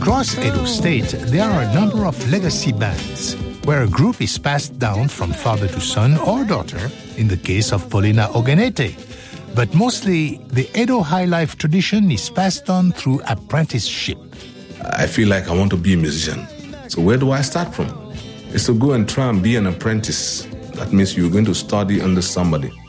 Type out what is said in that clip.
Across Edo State, there are a number of legacy bands, where a group is passed down from father to son or daughter, in the case of Paulina Ogenete. But mostly, the Edo high life tradition is passed on through apprenticeship. I feel like I want to be a musician. So where do I start from? It's to go and try and be an apprentice. That means you're going to study under somebody.